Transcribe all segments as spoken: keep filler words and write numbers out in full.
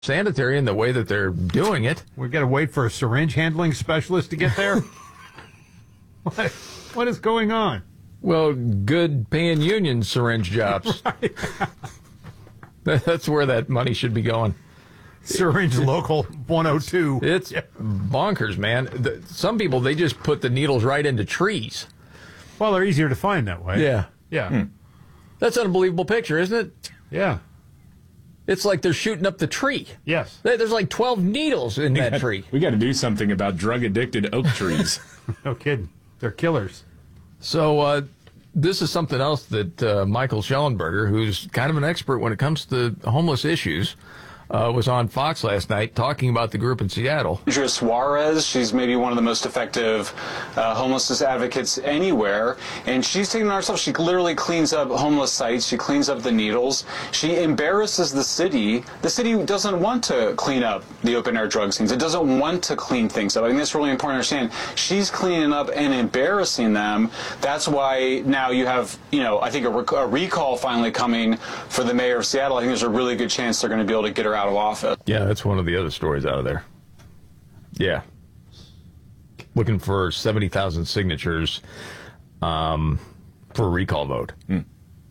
sanitary in the way that they're doing it. We've got to wait for a syringe handling specialist to get there? what, what is going on? Well, good paying union syringe jobs. Right. That's where that money should be going. Syringe Local one oh two. It's bonkers, man. The, some people, they just put the needles right into trees. Well, they're easier to find that way. Yeah. Yeah. Hmm. That's an unbelievable picture, isn't it? Yeah. It's like they're shooting up the tree. Yes. There's like twelve needles in that tree. We got to do something about drug-addicted oak trees. No kidding. They're killers. So uh, this is something else that uh, Michael Schellenberger, who's kind of an expert when it comes to homeless issues, Uh, was on Fox last night talking about the group in Seattle. Andrea Suarez, she's maybe one of the most effective uh, homelessness advocates anywhere, and she's taken it herself. She literally cleans up homeless sites. She cleans up the needles. She embarrasses the city. The city doesn't want to clean up the open-air drug scenes. It doesn't want to clean things up. I think that's really important to understand. She's cleaning up and embarrassing them. That's why now you have, you know, I think a, rec- a recall finally coming for the mayor of Seattle. I think there's a really good chance they're going to be able to get her out of office. Yeah, that's one of the other stories out of there. Yeah. Looking for seventy thousand signatures um, for a recall vote. Mm.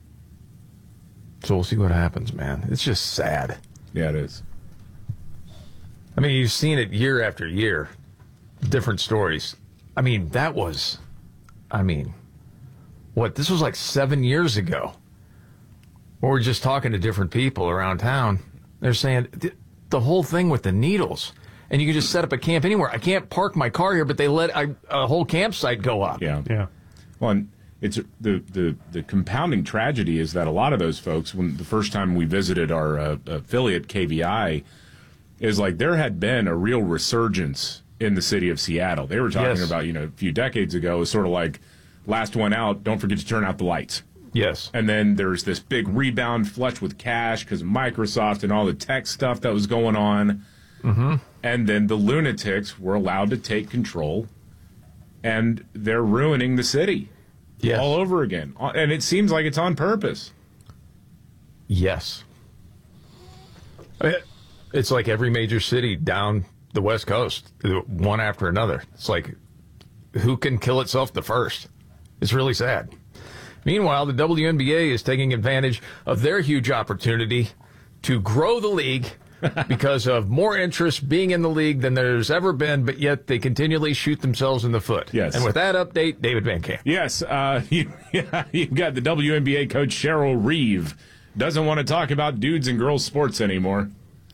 So we'll see what happens, man. It's just sad. Yeah, it is. I mean, you've seen it year after year. Different stories. I mean, that was, I mean, what, this was like seven years ago. Or we're just talking to different people around town. They're saying the whole thing with the needles, and you can just set up a camp anywhere. I can't park my car here, but they let a, a whole campsite go up. Yeah, yeah. Well, and it's the, the the compounding tragedy is that a lot of those folks, when the first time we visited our uh, affiliate K V I, is like there had been a real resurgence in the city of Seattle. They were talking Yes. about, you know, a few decades ago, it was sort of like last one out. Don't forget to turn out the lights. Yes. And then there's this big rebound flush with cash because of Microsoft and all the tech stuff that was going on. Mm-hmm. And then the lunatics were allowed to take control, and they're ruining the city Yes. all over again. And it seems like it's on purpose. Yes. I mean, it's like every major city down the West Coast, one after another. It's like, who can kill itself the first? It's really sad. Meanwhile, the W N B A is taking advantage of their huge opportunity to grow the league because of more interest being in the league than there's ever been, but yet they continually shoot themselves in the foot. Yes. And with that update, David Van Camp. Yes, uh, you, yeah, you've got the W N B A coach Cheryl Reeve. Doesn't want to talk about dudes and girls sports anymore.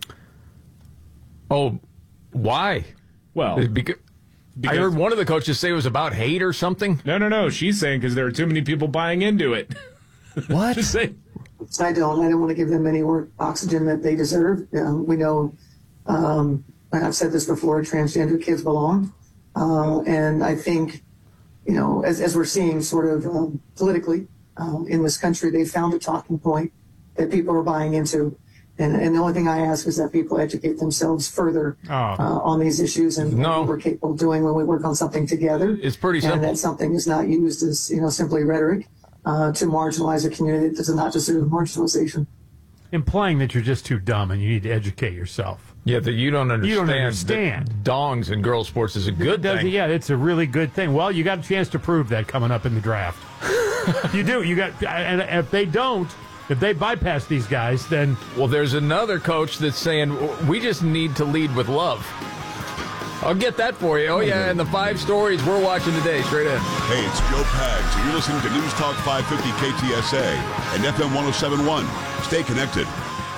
Oh, why? Well, Beca- I heard one of the coaches say it was about hate or something. No, no, no. She's saying because there are too many people buying into it. What? Just say, I don't. I don't want to give them any more oxygen that they deserve. Um, we know, um, and I've said this before, transgender kids belong. Uh, and I think, you know, as, as we're seeing sort of um, politically um, in this country, they found a talking point that people are buying into. And, and the only thing I ask is that people educate themselves further Oh. uh, on these issues and No. what we're capable of doing when we work on something together. It's pretty And simple. that something is not used as, you know, simply rhetoric uh, to marginalize a community that does not deserve marginalization. Implying that you're just too dumb and you need to educate yourself. Yeah, that you don't understand. You don't understand. that dongs in girls sports is a good Does thing. it? Yeah, it's a really good thing. Well, you got a chance to prove that coming up in the draft. You do. You got, and if they don't, if they bypass these guys, then Well, there's another coach that's saying we just need to lead with love. I'll get that for you. Oh, yeah, and the five stories we're watching today, straight in. Hey, it's Joe Pags, and you're listening to News Talk five fifty K T S A and F M one oh seven point one. Stay connected.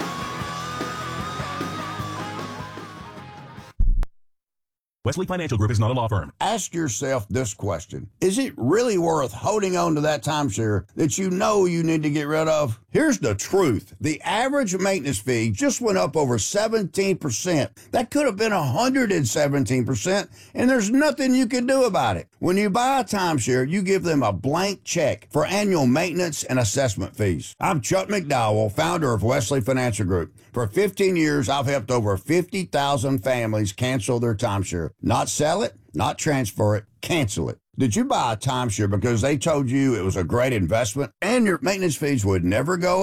Wesley Financial Group is not a law firm. Ask yourself this question. Is it really worth holding on to that timeshare that you know you need to get rid of? Here's the truth. The average maintenance fee just went up over seventeen percent. That could have been one hundred seventeen percent, and there's nothing you can do about it. When you buy a timeshare, you give them a blank check for annual maintenance and assessment fees. I'm Chuck McDowell, founder of Wesley Financial Group. For fifteen years, I've helped over fifty thousand families cancel their timeshare. Not sell it, not transfer it, cancel it. Did you buy a timeshare because they told you it was a great investment and your maintenance fees would never go up?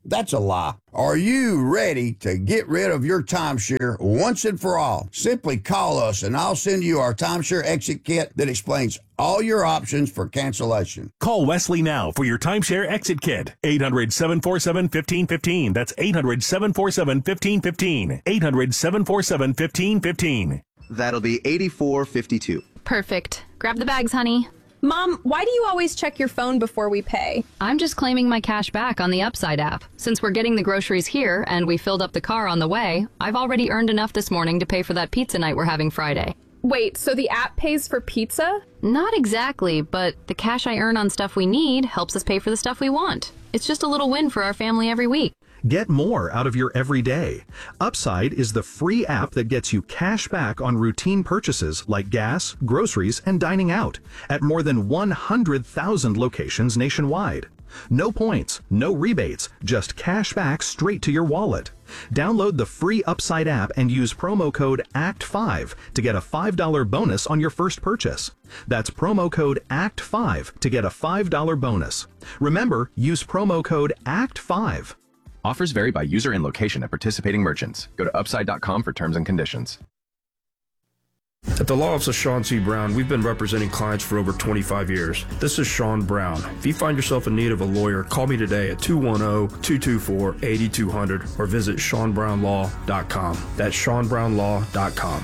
That's a lie. Are you ready to get rid of your timeshare once and for all? Simply call us and I'll send you our timeshare exit kit that explains all your options for cancellation. Call Wesley now for your timeshare exit kit. eight hundred, seven four seven, one five one five. That's eight hundred, seven four seven, one five one five. eight hundred, seven four seven, one five one five. That'll be eighty-four fifty-two. Perfect. Grab the bags, honey. Mom, why do you always check your phone before we pay? I'm just claiming my cash back on the Upside app. Since we're getting the groceries here and we filled up the car on the way, I've already earned enough this morning to pay for that pizza night we're having Friday. Wait, so the app pays for pizza? Not exactly, but the cash I earn on stuff we need helps us pay for the stuff we want. It's just a little win for our family every week. Get more out of your everyday. Upside is the free app that gets you cash back on routine purchases like gas, groceries, and dining out at more than one hundred thousand locations nationwide. No points, no rebates, just cash back straight to your wallet. Download the free Upside app and use promo code A C T five to get a five dollar bonus on your first purchase. That's promo code A C T five to get a five dollar bonus. Remember, use promo code A C T five. Offers vary by user and location at participating merchants. Go to upside dot com for terms and conditions. At the Law Office of Sean C. Brown, we've been representing clients for over twenty-five years. This is Sean Brown. If you find yourself in need of a lawyer, call me today at two one zero, two two four, eight two zero zero or visit sean brown law dot com. That's sean brown law dot com.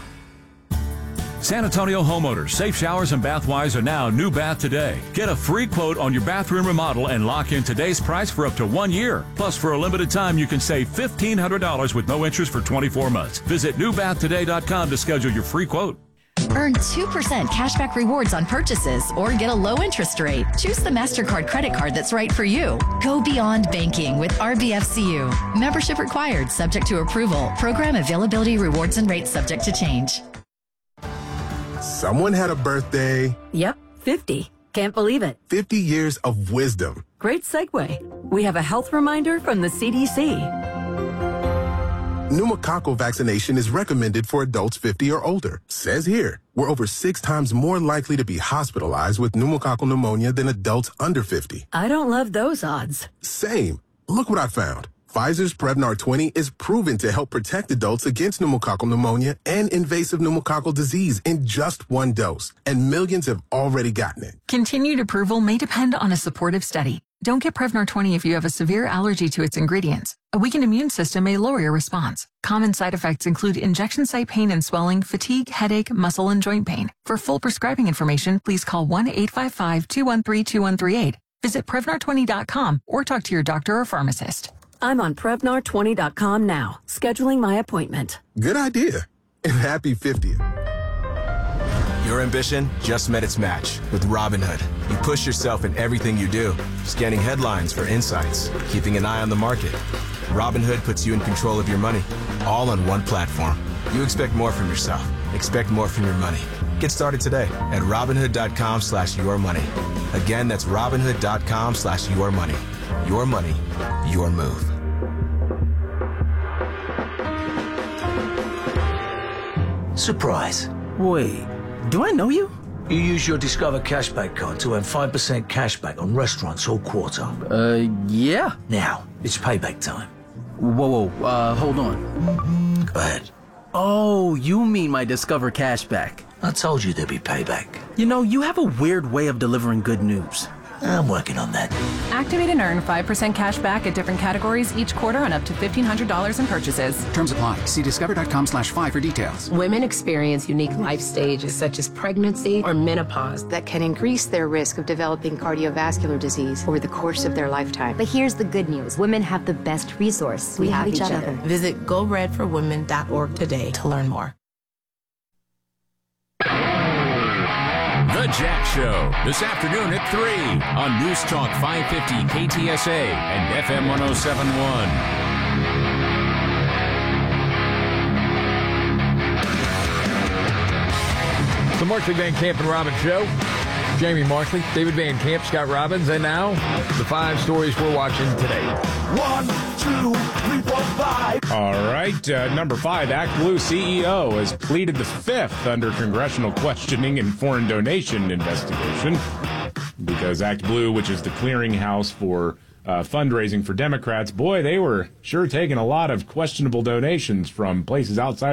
San Antonio homeowners, Safe Showers and Bathwise are now New Bath Today. Get a free quote on your bathroom remodel and lock in today's price for up to one year. Plus, for a limited time, you can save fifteen hundred dollars with no interest for twenty-four months. Visit new bath today dot com to schedule your free quote. Earn two percent cashback rewards on purchases or get a low interest rate. Choose the MasterCard credit card that's right for you. Go beyond banking with R B F C U. Membership required, subject to approval. Program availability, rewards, and rates subject to change. Someone had a birthday. Yep, fifty. Can't believe it. fifty years of wisdom. Great segue. We have a health reminder from the C D C. Pneumococcal vaccination is recommended for adults fifty or older. Says here, we're over six times more likely to be hospitalized with pneumococcal pneumonia than adults under fifty. I don't love those odds. Same. Look what I found. Pfizer's Prevnar twenty is proven to help protect adults against pneumococcal pneumonia and invasive pneumococcal disease in just one dose, and millions have already gotten it. Continued approval may depend on a supportive study. Don't get Prevnar twenty if you have a severe allergy to its ingredients. A weakened immune system may lower your response. Common side effects include injection site pain and swelling, fatigue, headache, muscle, and joint pain. For full prescribing information, please call one eight five five, two one three, two one three eight. Visit Prevnar twenty dot com or talk to your doctor or pharmacist. I'm on Prevnar twenty dot com now, scheduling my appointment. Good idea. And happy fiftieth. Your ambition just met its match with Robinhood. You push yourself in everything you do, scanning headlines for insights, keeping an eye on the market. Robinhood puts you in control of your money, all on one platform. You expect more from yourself. Expect more from your money. Get started today at Robinhood dot com slash your money. Again, that's Robinhood dot com slash your money. Your money, your move. Surprise. Wait, do I know you? You use your Discover Cashback card to earn five percent cashback on restaurants all quarter. Uh, yeah. Now, it's payback time. Whoa, whoa, uh, hold on. Go ahead. Oh, you mean my Discover Cashback. I told you there'd be payback. You know, you have a weird way of delivering good news. I'm working on that. Activate and earn five percent cash back at different categories each quarter on up to fifteen hundred dollars in purchases. Terms apply. See discover dot com slash five for details. Women experience unique life stages such as pregnancy or menopause that can increase their risk of developing cardiovascular disease over the course of their lifetime. But here's the good news. Women have the best resource. We, we have, have each other. other. Visit go red for women dot org today to learn more. The Jack Show, this afternoon at three on News Talk five fifty K T S A and F M one oh seven point one. The Markley, Van Camp, and Robbins Show. Jamie Markley, David Van Camp, Scott Robbins, and now the five stories we're watching today. One, two, three, four, five. All right, uh, number five, ActBlue C E O has pleaded the fifth under congressional questioning and foreign donation investigation because ActBlue, which is the clearinghouse for uh, fundraising for Democrats, boy, they were sure taking a lot of questionable donations from places outside